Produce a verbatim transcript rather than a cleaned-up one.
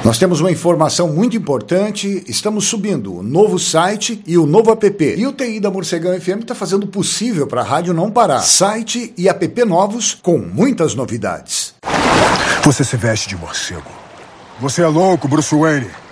Nós temos uma informação muito importante, estamos subindo o novo site e o novo app. E o T I da Morcegão F M está fazendo o possível para a rádio não parar. Site e app novos com muitas novidades. Você se veste de morcego. Você é louco, Bruce Wayne.